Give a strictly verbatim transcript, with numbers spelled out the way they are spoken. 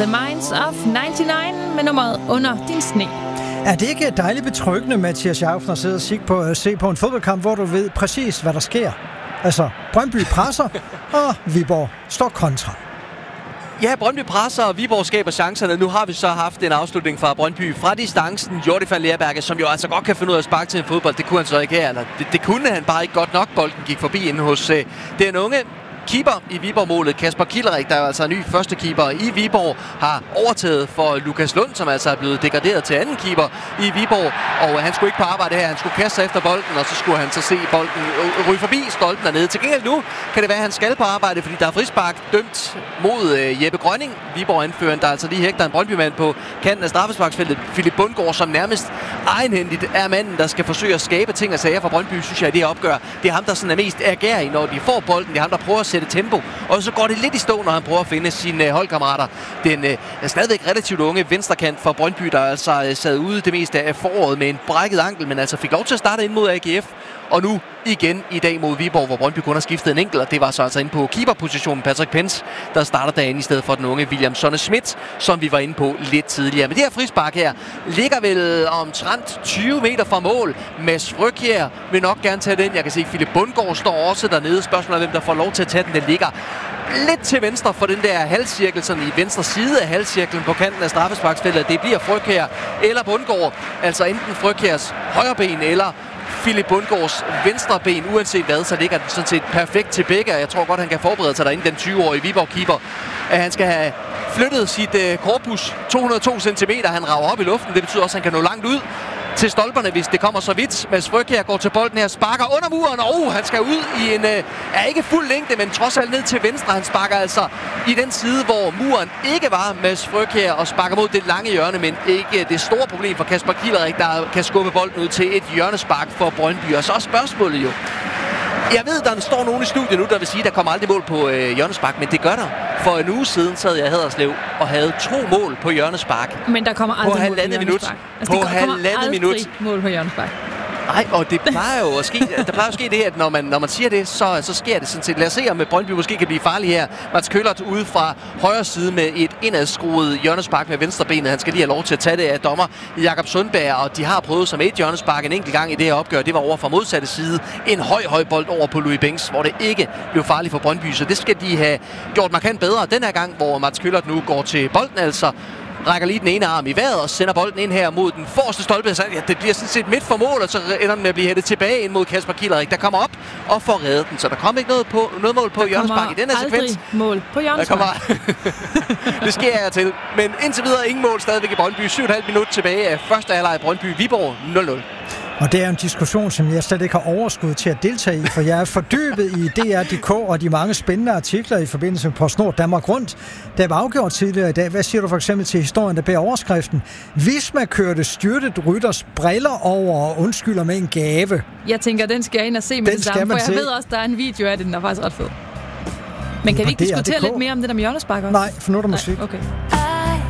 The Minds of nioghalvfems med nummeret Under din sne. Er det ikke dejligt betryggende, Mathias Jaufen, at sidde og se på, se på en fodboldkamp, hvor du ved præcis, hvad der sker? Altså, Brøndby presser, og Viborg står kontra. Ja, Brøndby presser, og Viborg skaber chancerne. Nu har vi så haft en afslutning fra Brøndby fra distancen. Jordi van Leerberge, som jo altså godt kan finde ud af at sparke til en fodbold. Det kunne han så ikke her. Eller det, det kunne han bare ikke godt nok. Bolden gik forbi inde hos øh, den unge keeper i Viborg-målet, Kasper Kielerick, der er altså ny første keeper i Viborg, har overtaget for Lukas Lund, som altså er blevet degraderet til anden keeper i Viborg, og han skulle ikke på arbejde her, han skulle kaste sig efter bolden, og så skulle han så se bolden ryge forbi stolpen dernede. Til gengæld nu kan det være, at han skal på arbejde, fordi der er frispark dømt mod øh, Jeppe Grønning, Viborg-anføreren, der altså lige hægter en Brøndby-mand på kanten af straffesparksfeltet. Philip Bundgaard, som nærmest egenhændigt er manden, der skal forsøge at skabe ting og sager for Brøndby, synes jeg, i det her opgør. Det er ham, der sådan er mest agerig, når de får bolden. Det er ham, der prøver at sætte tempo, og så går det lidt i stå, når han prøver at finde sine holdkammerater. Den øh, er stadigvæk relativt unge venstrekant for Brøndby, der altså øh, sad ude det meste af foråret med en brækket ankel, men altså fik lov til at starte ind mod A G F. Og nu igen i dag mod Viborg, hvor Brøndby kun har skiftet en enkelt, og det var så altså inde på keeperpositionen Patrick Pence, der starter dagen i stedet for den unge William Sonne Schmidt, som vi var inde på lidt tidligere. Men det her frispark her ligger vel omtrent tyve meter fra mål. Mads Frøkjær vil nok gerne tage den. Jeg kan se, at Philip Bundgaard står også dernede. Spørgsmålet er, hvem der får lov til at tage den. Den ligger lidt til venstre for den der halvcirkel, sådan i venstre side af halvcirklen på kanten af straffesparksfeltet. Det bliver Frøkjær eller Bundgaard, altså enten Frøkjærs højre ben eller Philip Bundgaards venstre ben. Uanset hvad, så ligger den sådan set perfekt til begge. Jeg tror godt, han kan forberede sig derinde, den tyve-årige Viborg-keeper. At han skal have flyttet sit uh, korpus to hundrede og to centimeter. Han rager op i luften. Det betyder også, at han kan nå langt ud til stolperne, hvis det kommer så vidt. Mads Frøkjær går til bolden her, sparker under muren, og oh, han skal ud i en, uh, er ikke fuld længde, men trods alt ned til venstre. Han sparker altså i den side, hvor muren ikke var. Mads Frøkjær og sparker mod det lange hjørne, men ikke det store problem for Kasper Kielerick, der kan skubbe bolden ud til et hjørnespark for Brøndby. Og så er spørgsmålet jo, jeg ved, der står nogen i studiet nu, der vil sige, at der kommer aldrig mål på øh, hjørnespark, men det gør der. For en uge siden sad jeg i Haderslev og havde to mål på hjørnespark. Men der kommer aldrig på mål på hjørnespark. Altså, på halvandet minut. mål på hjørnespark. Nej, og det plejer jo at ske, der plejer at ske det, at når man, når man siger det, så, så sker det sådan set. Lad os se, om Brøndby måske kan blive farlig her. Mats Køllert ude fra højre side med et indadskruet hjørnespark med venstrebenet. Han skal lige have lov til at tage det af dommer Jakob Sundberg, og de har prøvet som et hjørnespark en enkelt gang i det her opgør. Det var over fra modsatte side. En høj, høj bold over på Louis Benks, hvor det ikke blev farligt for Brøndby. Så det skal de have gjort markant bedre den her gang, hvor Mats Køllert nu går til bolden, altså rækker lige den ene arm i vejret og sender bolden ind her mod den forreste stolpe. Så ja, det bliver sådan set midt for mål, og så ender den med at blive hættet tilbage ind mod Kasper Kielerick, der kommer op og får reddet den. Så der kommer ikke noget, på, noget mål på hjørnespark i den her sekvens. Mål på hjørnespark. Kommer... det sker jeg til. Men indtil videre ingen mål stadigvæk i Brøndby. syv komma fem minut tilbage af første halvleg i Brøndby. Viborg nul nul. Og det er en diskussion, som jeg slet ikke har overskud til at deltage i, for jeg er fordybet i D R punktum D K og de mange spændende artikler i forbindelse med PostNord Danmark Rundt. Der var afgjort tidligere i dag. Hvad siger du for eksempel til historien, der bærer overskriften? Visma kørte styrtet rytters briller over og undskylder med en gave. Jeg tænker, den skal jeg ind og se med den det samme, for jeg se. ved også, der er en video af det, den er faktisk ret fed. Men kan vi ikke diskutere lidt mere om det der med hjørnespark også? Nej, for nu er der musik. Nej, okay.